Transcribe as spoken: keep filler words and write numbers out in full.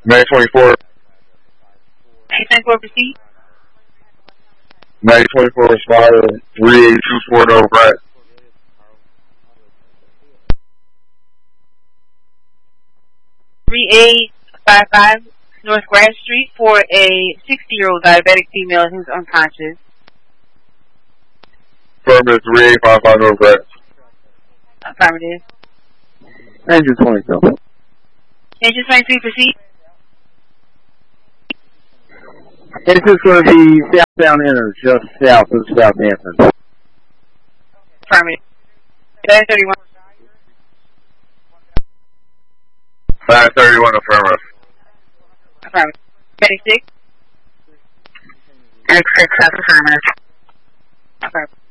May twenty-fourth. May twenty-fourth, proceed. May twenty-fourth, responded three eight two four zero, Brett. three eight five five North Grass Street for a sixty-year-old diabetic female who's unconscious. Affirmative, three eight five five North Grass. Affirmative. Engine twenty-two. Engine twenty-three, proceed. It's just going to be southbound enter, just south of Southampton. Affirmative. nine thirty-one. nine thirty-one, affirmative. Affirmative. thirty-six. thirty-six, that's affirmative. Affirmative.